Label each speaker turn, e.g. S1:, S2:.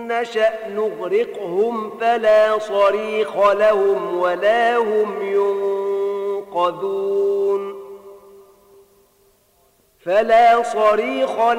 S1: نشأ نغرقهم فلا صريخ لهم ولا هم ينقذون